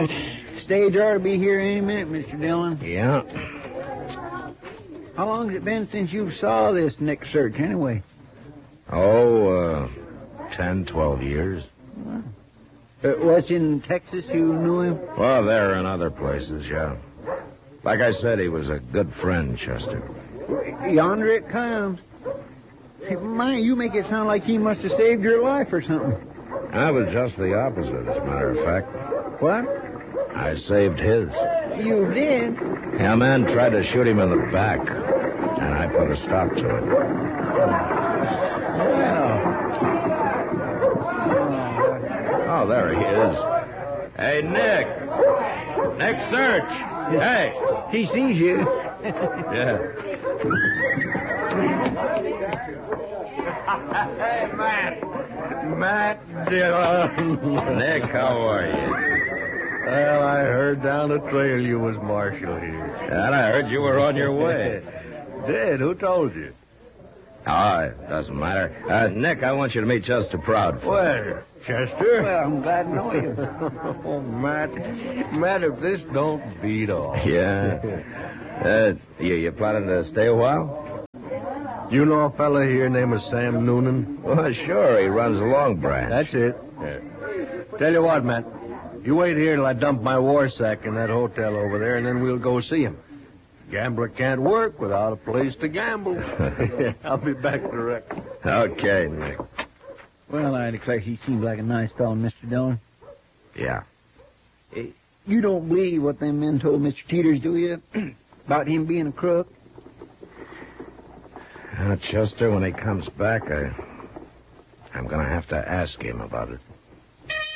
Stage ought to be here any minute, Mr. Dillon. Yeah. How long has it been since you saw this Nick Search, anyway? 10, 12 years. Was in Texas you knew him? Well, there and other places, yeah. Like I said, he was a good friend, Chester. Yonder it comes. My, you make it sound like he must have saved your life or something. I was just the opposite, as a matter of fact. What? I saved his. You did? Yeah, a man tried to shoot him in the back, and I put a stop to it. Oh, there he is. Hey, Nick. Nick Search. Hey. He sees you. Yeah. Hey, Matt Dillon. Nick, how are you? Well, I heard down the trail you was marshal here. And I heard you were on your way. Did? Who told you? Oh, it doesn't matter. Nick, I want you to meet Chester Proudfoot. Where? Chester? Well, I'm glad to know you. Oh, Matt, if this don't beat all. Yeah. You planning to stay a while? You know a fella here named Sam Noonan? Well, sure. He runs a Long Branch. That's it. Yeah. Tell you what, Matt. You wait here till I dump my war sack in that hotel over there, and then we'll go see him. Gambler can't work without a place to gamble. I'll be back direct. Okay, Nick. Well, I declare he seems like a nice fellow, Mr. Dillon. Yeah. You don't believe what them men told Mr. Teeters, do you? About him being a crook? Chester, when he comes back, I'm going to have to ask him about it.